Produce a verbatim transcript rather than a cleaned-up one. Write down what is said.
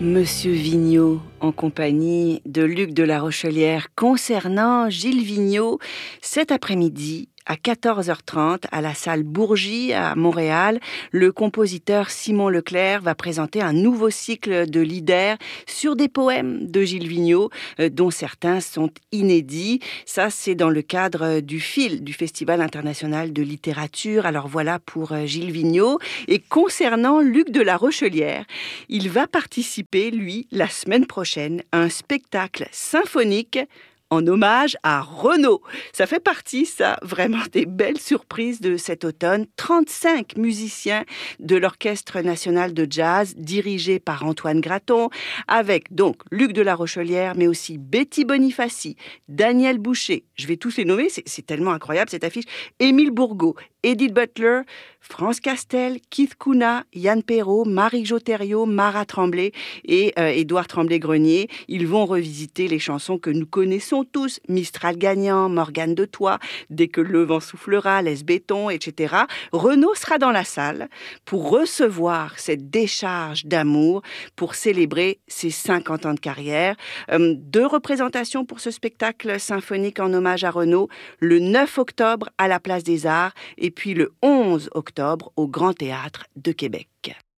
Monsieur Vigneault, en compagnie de Luc de la Rochelière, concernant Gilles Vigneault, cet après-midi, à quatorze heures trente, à la salle Bourgie à Montréal, le compositeur Simon Leclerc va présenter un nouveau cycle de lieder sur des poèmes de Gilles Vigneault, euh, dont certains sont inédits. Ça, c'est dans le cadre du F I L, du Festival international de littérature. Alors voilà pour euh, Gilles Vigneault. Et concernant Luc de la Rochelière, il va participer, lui, la semaine prochaine, à un spectacle symphonique en hommage à Renaud. Ça fait partie, ça, vraiment des belles surprises de cet automne. trente-cinq musiciens de l'Orchestre national de jazz, dirigé par Antoine Graton, avec donc Luc de la Rochelière, mais aussi Betty Bonifaci, Daniel Boucher, je vais tous les nommer, c'est, c'est tellement incroyable cette affiche, Émile Bourgault, Edith Butler, France Castel, Keith Kuna, Yann Perrault, Marie-Jo Thériault, Marat Tremblay et euh, Édouard Tremblay-Grenier. Ils vont revisiter les chansons que nous connaissons tous, Mistral gagnant, Morgane de Troyes, Dès que le vent soufflera, Laisse béton, et cetera. Renaud sera dans la salle pour recevoir cette décharge d'amour, pour célébrer ses cinquante ans de carrière. Euh, deux représentations pour ce spectacle symphonique en hommage à Renaud, le neuf octobre à la Place des Arts et puis le onze octobre au Grand Théâtre de Québec.